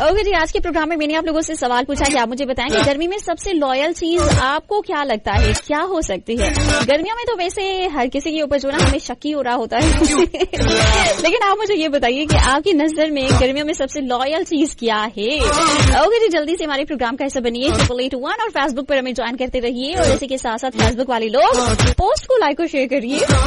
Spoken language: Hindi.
ओके जी, आज के प्रोग्राम में मैंने आप लोगों से सवाल पूछा कि आप मुझे बताएं कि गर्मी में सबसे लॉयल चीज आपको क्या लगता है, क्या हो सकती है। गर्मियों में तो वैसे हर किसी के ऊपर जो ना हमें शक ही हो रहा होता है लेकिन आप मुझे ये बताइए कि आपकी नजर में गर्मियों में सबसे लॉयल चीज क्या है। ओके जी, जल्दी से हमारे प्रोग्राम का हिस्सा बनिए 8881 और फेसबुक पर हमें ज्वाइन करते रहिए और इसी के साथ साथ फेसबुक वाले लोग पोस्ट को लाइक और शेयर करिए।